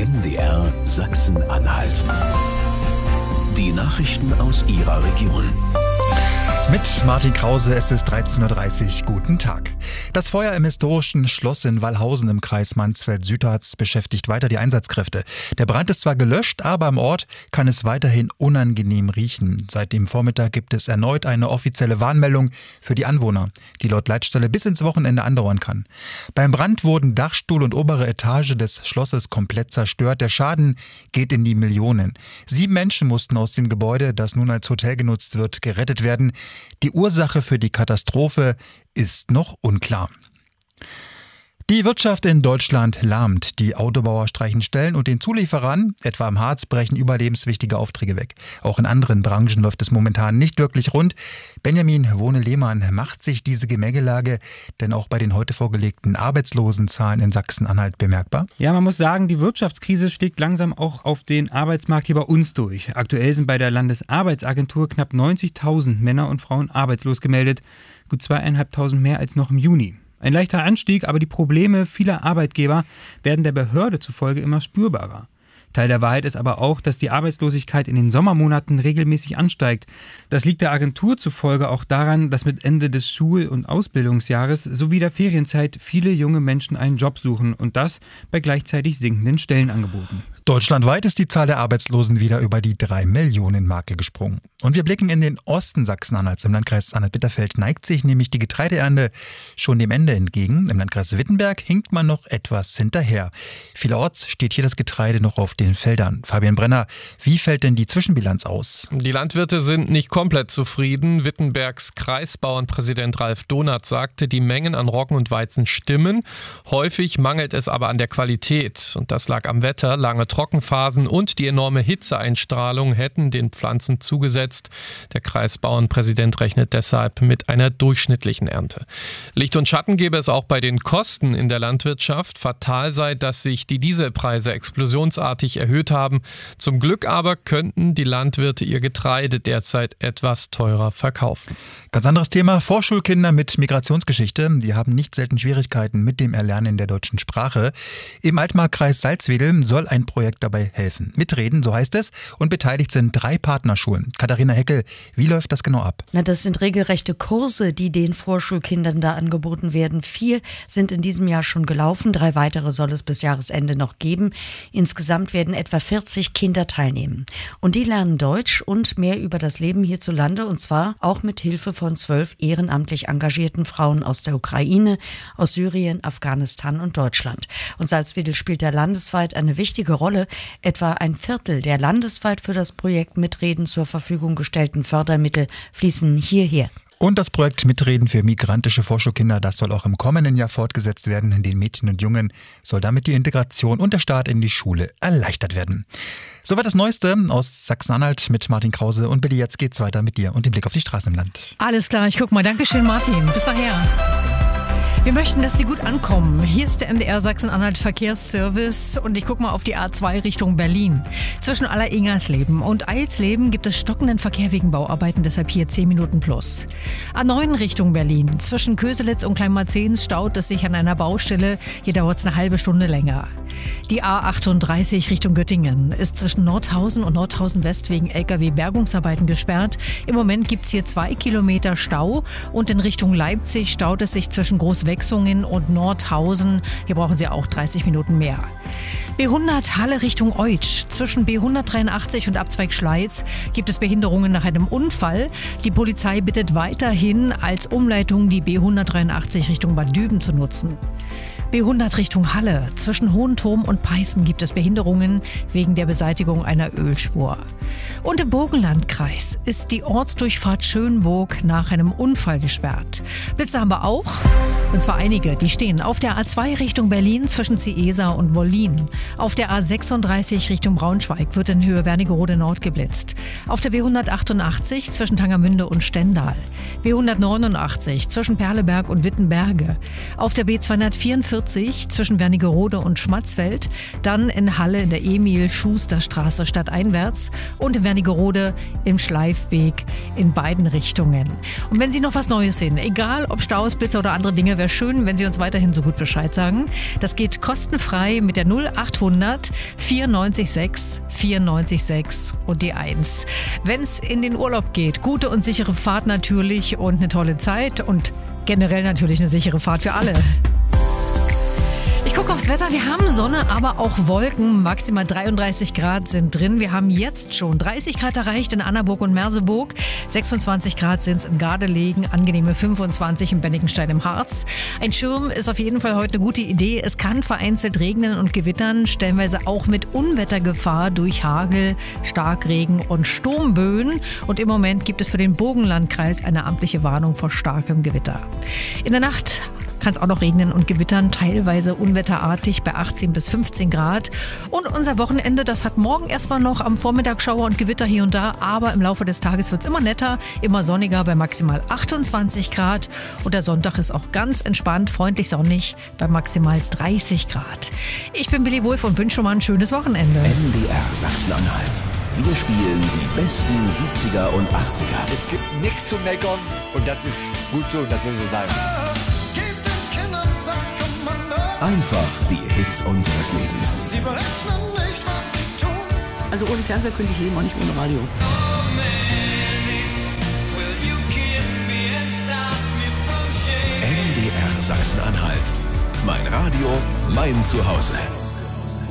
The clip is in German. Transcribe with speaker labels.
Speaker 1: MDR Sachsen-Anhalt. Die Nachrichten aus Ihrer Region.
Speaker 2: Mit Martin Krause, es ist 13.30 Uhr. Guten Tag. Das Feuer im historischen Schloss in Wallhausen im Kreis Mansfeld-Südharz beschäftigt weiter die Einsatzkräfte. Der Brand ist zwar gelöscht, aber am Ort kann es weiterhin unangenehm riechen. Seit dem Vormittag gibt es erneut eine offizielle Warnmeldung für die Anwohner, die laut Leitstelle bis ins Wochenende andauern kann. Beim Brand wurden Dachstuhl und obere Etage des Schlosses komplett zerstört. Der Schaden geht in die Millionen. 7 Menschen mussten aus dem Gebäude, das nun als Hotel genutzt wird, gerettet werden. Die Ursache für die Katastrophe ist noch unklar. Die Wirtschaft in Deutschland lahmt. Die Autobauer streichen Stellen und den Zulieferern, etwa im Harz, brechen überlebenswichtige Aufträge weg. Auch in anderen Branchen läuft es momentan nicht wirklich rund. Benjamin Wohne-Lehmann, macht sich diese Gemengelage denn auch bei den heute vorgelegten Arbeitslosenzahlen in Sachsen-Anhalt bemerkbar?
Speaker 3: Ja, man muss sagen, die Wirtschaftskrise schlägt langsam auch auf den Arbeitsmarkt hier bei uns durch. Aktuell sind bei der Landesarbeitsagentur knapp 90.000 Männer und Frauen arbeitslos gemeldet. Gut 2.500 mehr als noch im Juni. Ein leichter Anstieg, aber die Probleme vieler Arbeitgeber werden der Behörde zufolge immer spürbarer. Teil der Wahrheit ist aber auch, dass die Arbeitslosigkeit in den Sommermonaten regelmäßig ansteigt. Das liegt der Agentur zufolge auch daran, dass mit Ende des Schul- und Ausbildungsjahres sowie der Ferienzeit viele junge Menschen einen Job suchen und das bei gleichzeitig sinkenden Stellenangeboten.
Speaker 2: Deutschlandweit ist die Zahl der Arbeitslosen wieder über die 3-Millionen-Marke gesprungen. Und wir blicken in den Osten Sachsen-Anhalts. Im Landkreis Anhalt-Bitterfeld neigt sich nämlich die Getreideernte schon dem Ende entgegen. Im Landkreis Wittenberg hinkt man noch etwas hinterher. Vielerorts steht hier das Getreide noch auf den Feldern. Fabian Brenner, wie fällt denn die Zwischenbilanz aus?
Speaker 4: Die Landwirte sind nicht komplett zufrieden. Wittenbergs Kreisbauernpräsident Ralf Donath sagte, die Mengen an Roggen und Weizen stimmen. Häufig mangelt es aber an der Qualität. Und das lag am Wetter. Lange Trockenphasen und die enorme Hitzeeinstrahlung hätten den Pflanzen zugesetzt. Der Kreisbauernpräsident rechnet deshalb mit einer durchschnittlichen Ernte. Licht und Schatten gäbe es auch bei den Kosten in der Landwirtschaft. Fatal sei, dass sich die Dieselpreise explosionsartig erhöht haben. Zum Glück aber könnten die Landwirte ihr Getreide derzeit etwas teurer verkaufen.
Speaker 2: Ganz anderes Thema, Vorschulkinder mit Migrationsgeschichte. Die haben nicht selten Schwierigkeiten mit dem Erlernen der deutschen Sprache. Im Altmarkkreis Salzwedel soll ein Projekt dabei helfen. Mitreden, so heißt es, und beteiligt sind 3 Partnerschulen. Katharina Heckel, wie läuft das genau ab?
Speaker 5: Das sind regelrechte Kurse, die den Vorschulkindern da angeboten werden. 4 sind in diesem Jahr schon gelaufen, 3 weitere soll es bis Jahresende noch geben. Insgesamt werden etwa 40 Kinder teilnehmen. Und die lernen Deutsch und mehr über das Leben hierzulande, und zwar auch mit Hilfe von 12 ehrenamtlich engagierten Frauen aus der Ukraine, aus Syrien, Afghanistan und Deutschland. Und Salzwedel spielt da landesweit eine wichtige Rolle. Etwa ein Viertel der landesweit für das Projekt Mitreden zur Verfügung gestellten Fördermittel fließen hierher.
Speaker 2: Und das Projekt Mitreden für migrantische Vorschulkinder, das soll auch im kommenden Jahr fortgesetzt werden. In den Mädchen und Jungen soll damit die Integration und der Start in die Schule erleichtert werden. Soweit das Neueste aus Sachsen-Anhalt mit Martin Krause. Und Billy, jetzt geht's weiter mit dir und dem Blick auf die Straßen im Land.
Speaker 6: Alles klar, ich guck mal. Dankeschön, Martin. Bis nachher. Wir möchten, dass Sie gut ankommen. Hier ist der MDR Sachsen-Anhalt Verkehrsservice und ich gucke mal auf die A2 Richtung Berlin. Zwischen Aller-Ingersleben und Eilsleben gibt es stockenden Verkehr wegen Bauarbeiten, deshalb hier 10 Minuten plus. A9 Richtung Berlin. Zwischen Köselitz und Kleinmarzens staut es sich an einer Baustelle. Hier dauert es eine halbe Stunde länger. Die A38 Richtung Göttingen ist zwischen Nordhausen und Nordhausen West wegen LKW-Bergungsarbeiten gesperrt. Im Moment gibt es hier 2 Kilometer Stau und in Richtung Leipzig staut es sich zwischen Großwechsungen und Nordhausen. Hier brauchen Sie auch 30 Minuten mehr. B100 Halle Richtung Eutsch. Zwischen B183 und Abzweig Schleiz gibt es Behinderungen nach einem Unfall. Die Polizei bittet weiterhin, als Umleitung die B183 Richtung Bad Düben zu nutzen. B100 Richtung Halle. Zwischen Hohenturm und Peißen gibt es Behinderungen wegen der Beseitigung einer Ölspur. Und im Burgenlandkreis ist die Ortsdurchfahrt Schönburg nach einem Unfall gesperrt. Blitze haben wir auch, und zwar einige. Die stehen auf der A2 Richtung Berlin zwischen Ciesa und Wollin. Auf der A36 Richtung Braunschweig wird in Höhe Wernigerode Nord geblitzt. Auf der B188 zwischen Tangermünde und Stendal. B189 zwischen Perleberg und Wittenberge. Auf der B244 A45 zwischen Wernigerode und Schmatzfeld, dann in Halle in der Emil-Schuster-Straße stadteinwärts und in Wernigerode im Schleifweg in beiden Richtungen. Und wenn Sie noch was Neues sehen, egal ob Staus, Blitzer oder andere Dinge, wäre schön, wenn Sie uns weiterhin so gut Bescheid sagen. Das geht kostenfrei mit der 0800 946 946 und die 1. Wenn es in den Urlaub geht, gute und sichere Fahrt natürlich und eine tolle Zeit und generell natürlich eine sichere Fahrt für alle. Ich gucke aufs Wetter. Wir haben Sonne, aber auch Wolken. Maximal 33 Grad sind drin. Wir haben jetzt schon 30 Grad erreicht in Annaburg und Merseburg. 26 Grad sind es in Gardelegen. Angenehme 25 in Bennigenstein im Harz. Ein Schirm ist auf jeden Fall heute eine gute Idee. Es kann vereinzelt regnen und gewittern. Stellenweise auch mit Unwettergefahr durch Hagel, Starkregen und Sturmböen. Und im Moment gibt es für den Burgenlandkreis eine amtliche Warnung vor starkem Gewitter. In der Nacht kann es auch noch regnen und gewittern, teilweise unwetterartig bei 18 bis 15 Grad. Und unser Wochenende, das hat morgen erstmal noch am Vormittag Schauer und Gewitter hier und da, aber im Laufe des Tages wird es immer netter, immer sonniger bei maximal 28 Grad. Und der Sonntag ist auch ganz entspannt, freundlich sonnig bei maximal 30 Grad. Ich bin Billy Wulff und wünsche schon mal ein schönes Wochenende.
Speaker 1: MDR Sachsen-Anhalt. Wir spielen die besten 70er und 80er.
Speaker 7: Es gibt nichts zu meckern und das ist gut so, das soll so sein.
Speaker 1: Einfach die Hits unseres Lebens.
Speaker 8: Sie berechnen nicht, was sie tun.
Speaker 9: Also ohne Fernseher könnte ich leben, auch nicht ohne Radio.
Speaker 1: MDR Sachsen-Anhalt. Mein Radio, mein Zuhause.